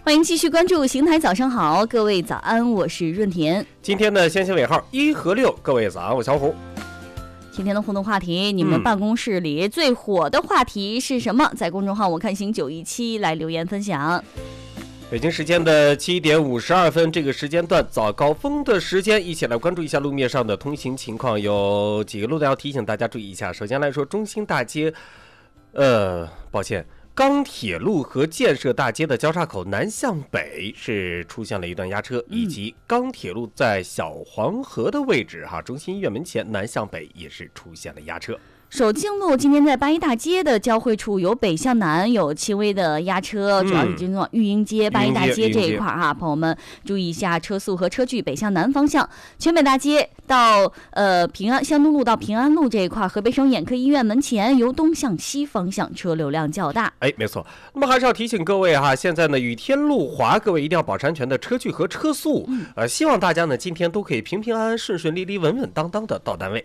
欢迎继续关注邢台早上好，各位早安，我是润田。 今天的先行尾号1和6，各位早安，我小虎。 今天的互动话题，你们办公室里最火的话题是什么？在公众号我看行917来留言分享。 北京时间的7点52分，这个时间段早高峰的时间，一起来关注一下路面上的通行情况。有几个路段要提醒大家注意一下。首先来说，中兴大街，钢铁路和建设大街的交叉口南向北是出现了一段压车，以及钢铁路在小黄河的位置中心医院门前南向北也是出现了压车。 首庆路今天在八一大街的交汇处有北向南有轻微的压车，主要是经过育英街、八一大街这一块朋友们注意一下车速和车距，北向南方向。全北大街到平安湘东路到平安路这一块，河北省眼科医院门前由东向西方向车流量较大。 没错。那么还是要提醒各位现在呢雨天路滑，各位一定要保持安全的车距和车速。希望大家呢今天都可以平平安安、顺顺利利、稳稳当当的到单位。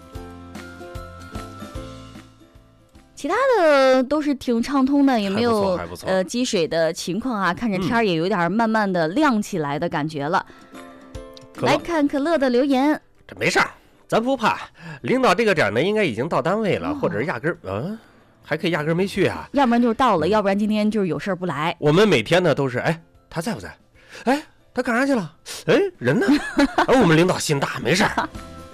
其他的都是挺畅通的，也没有积水的情况看着天也有点慢慢的亮起来的感觉了。来看可乐的留言， 这没事儿，咱不怕。领导这个点呢，应该已经到单位了，或者是压根还可以压根没去要不然就是到了，要不然今天就是有事儿不来。 我们每天呢都是他在不在？他干啥去了？人呢？而我们领导心大，没事儿。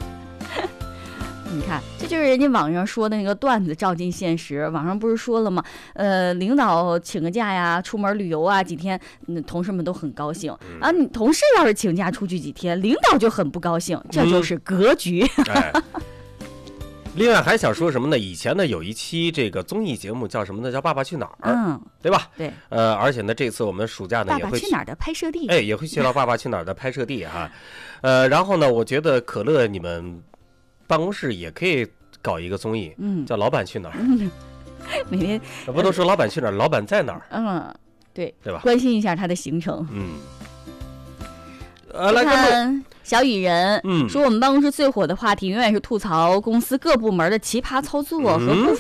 你看，这就是人家网上说的那个段子照进现实。网上不是说了吗？领导请个假呀，出门旅游几天，同事们都很高兴你同事要是请假出去几天，领导就很不高兴，这就是格局。 另外还想说什么呢？以前呢有一期这个综艺节目叫什么呢？叫《爸爸去哪儿》，对吧？ 对。 而且呢，这次我们暑假呢也会爸爸去哪儿的拍摄地， 也会去到《爸爸去哪儿》的拍摄地然后呢，我觉得可乐你们办公室也可以搞一个综艺，叫《老板去哪儿》。 每天不都说老板去哪儿，老板在哪儿？ 对吧？ 关心一下他的行程。 来看小雨人，说我们办公室最火的话题永远是吐槽公司各部门的奇葩操作和部分